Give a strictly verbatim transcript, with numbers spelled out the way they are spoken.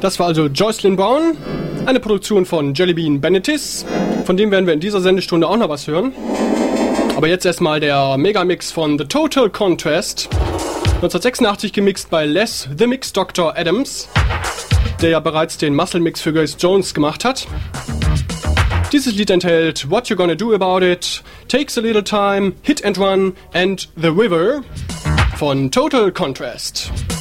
Das war also Jocelyn Brown, eine Produktion von Jellybean Bennetis. Von dem werden wir in dieser Sendestunde auch noch was hören. Aber jetzt erstmal der Megamix von The Total Contrast. neunzehnhundertsechsundachtzig gemixt bei Les The Mix Doctor Adams, der ja bereits den Muscle Mix für Grace Jones gemacht hat. Dieses Lied enthält What You Gonna Do About It, Takes a Little Time, Hit and Run and The River von Total Contrast.